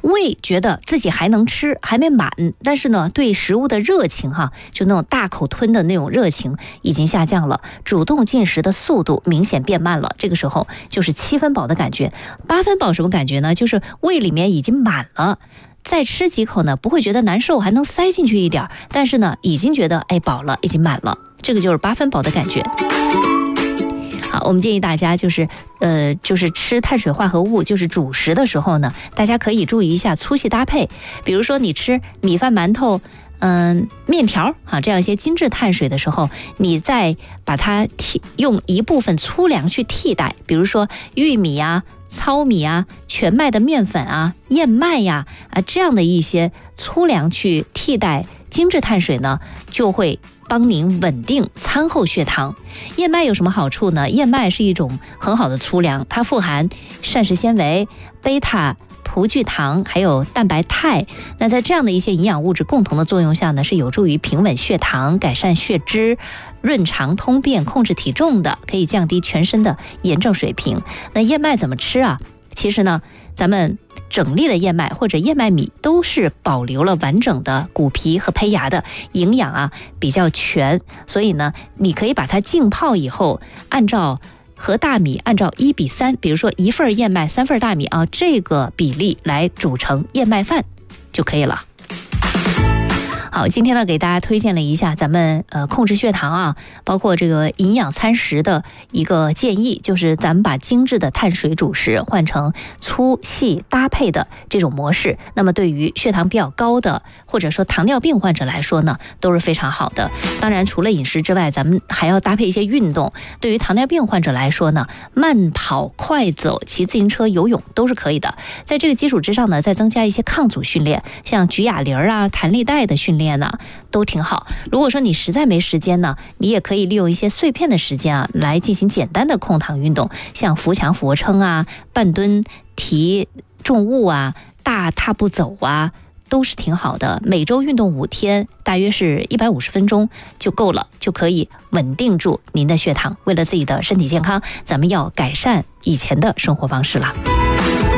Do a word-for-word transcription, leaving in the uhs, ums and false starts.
胃觉得自己还能吃，还没满，但是呢，对食物的热情哈、啊，就那种大口吞的那种热情已经下降了，主动进食的速度明显变慢了。这个时候就是七分饱的感觉。八分饱什么感觉呢？就是胃里面已经满了。再吃几口呢，不会觉得难受，还能塞进去一点，但是呢，已经觉得哎饱了，已经满了，这个就是八分饱的感觉。好，我们建议大家就是，呃，就是吃碳水化合物，就是主食的时候呢，大家可以注意一下粗细搭配。比如说你吃米饭、馒头，嗯、呃，面条啊，这样一些精致碳水的时候，你再把它替用一部分粗粮去替代，比如说玉米啊、糙米啊、全麦的面粉啊、燕麦呀 啊, 啊这样的一些粗粮去替代精致碳水呢，就会帮您稳定餐后血糖。燕麦有什么好处呢？燕麦是一种很好的粗粮，它富含膳食纤维、贝塔葡聚糖还有蛋白肽。那在这样的一些营养物质共同的作用下呢，是有助于平稳血糖、改善血脂、润肠通便、控制体重的，可以降低全身的炎症水平。那燕麦怎么吃啊？其实呢，咱们整粒的燕麦或者燕麦米都是保留了完整的骨皮和胚芽的，营养啊比较全，所以呢，你可以把它浸泡以后，按照和大米按照一比三，比如说一份燕麦三份大米啊，这个比例来煮成燕麦饭就可以了。好，今天呢给大家推荐了一下咱们呃控制血糖啊，包括这个营养餐食的一个建议，就是咱们把精致的碳水主食换成粗细搭配的这种模式，那么对于血糖比较高的或者说糖尿病患者来说呢，都是非常好的。当然除了饮食之外，咱们还要搭配一些运动。对于糖尿病患者来说呢，慢跑、快走、骑自行车、游泳都是可以的。在这个基础之上呢，再增加一些抗阻训练，像举哑铃啊、弹力带的训练呢都挺好。如果说你实在没时间呢，你也可以利用一些碎片的时间啊，来进行简单的控糖运动，像扶墙俯卧撑啊、半蹲提重物啊、大踏步走啊，都是挺好的。每周运动五天，大约是一百五十分钟就够了，就可以稳定住您的血糖。为了自己的身体健康，咱们要改善以前的生活方式了。